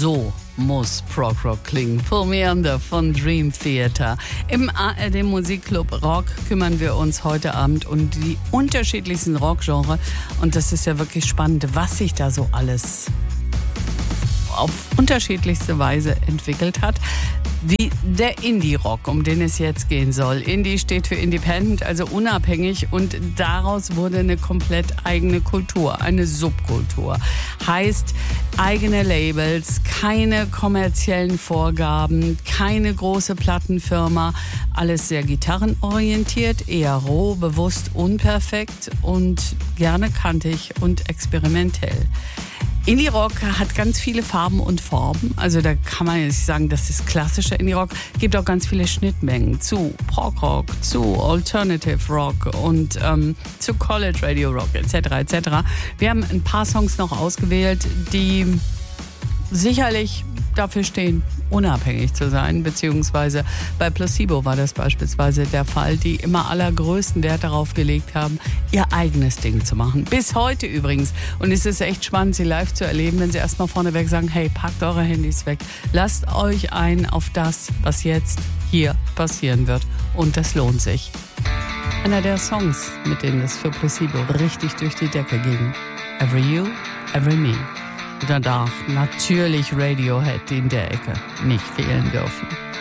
So muss Prog-Rock klingen. Paul Meander von Dream Theater. Im ARD Musikclub Rock kümmern wir uns heute Abend um die unterschiedlichsten Rockgenre. Und das ist ja wirklich spannend, was sich da so alles auf unterschiedlichste Weise entwickelt hat. Wie der Indie-Rock, um den es jetzt gehen soll. Indie steht für Independent, also unabhängig, und daraus wurde eine komplett eigene Kultur, eine Subkultur. Heißt eigene Labels, keine kommerziellen Vorgaben, keine große Plattenfirma, alles sehr gitarrenorientiert, eher roh, bewusst unperfekt und gerne kantig und experimentell. Indie-Rock hat ganz viele Farben und Formen. Also da kann man jetzt sagen, das ist klassischer Indie-Rock. Gibt auch ganz viele Schnittmengen zu Prog-Rock, zu Alternative Rock und zu College Radio Rock etc. etc. Wir haben ein paar Songs noch ausgewählt, die sicherlich dafür stehen, unabhängig zu sein, beziehungsweise bei Placebo war das beispielsweise der Fall, die immer allergrößten Wert darauf gelegt haben, ihr eigenes Ding zu machen. Bis heute übrigens. Und es ist echt spannend, sie live zu erleben, wenn sie erstmal vorneweg sagen, hey, packt eure Handys weg, lasst euch ein auf das, was jetzt hier passieren wird. Und das lohnt sich. Einer der Songs, mit denen es für Placebo richtig durch die Decke ging. Every You, Every Me. Da darf natürlich Radiohead in der Ecke nicht fehlen dürfen.